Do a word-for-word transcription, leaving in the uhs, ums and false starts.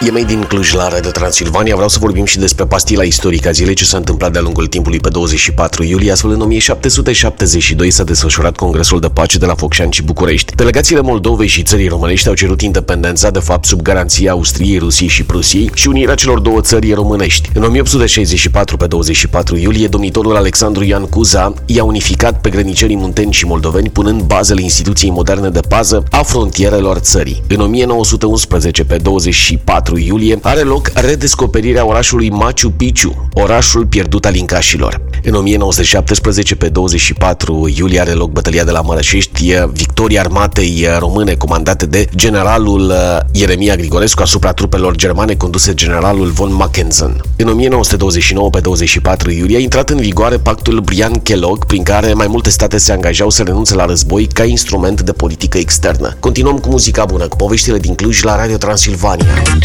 E Made in Cluj la Radio Transilvania. Vreau să vorbim și despre pastila istorică a zilei, ce s-a întâmplat de-a lungul timpului pe douăzeci și patru iulie, astfel în o mie șapte sute șaptezeci și doi s-a desfășurat Congresul de Pace de la Focșani și București. Delegațiile Moldovei și țării românești au cerut independența, de fapt sub garanția Austriei, Rusiei și Prusiei, și unirea celor două țări românești. În o mie opt sute șaizeci și patru, pe douăzeci și patru iulie, domnitorul Alexandru Ioan Cuza i-a unificat pe grănicerii munteni și moldoveni, punând bazele instituției moderne de pază a frontierelor țării. În o mie nouă sute unsprezece, pe douăzeci și patru iulie, are loc redescoperirea orașului Machu Picchu, orașul pierdut al incașilor. În o mie nouă sute șaptesprezece, pe douăzeci și patru iulie, are loc bătălia de la Mărășești, victoria armatei române comandate de generalul Ieremia Grigorescu asupra trupelor germane conduse generalul von Mackensen. În o mie nouă sute douăzeci și nouă, pe douăzeci și patru iulie, a intrat în vigoare pactul Briand-Kellogg, prin care mai multe state se angajau să renunțe la război ca instrument de politică externă. Continuăm cu muzica bună, cu poveștile din Cluj la Radio Transilvania.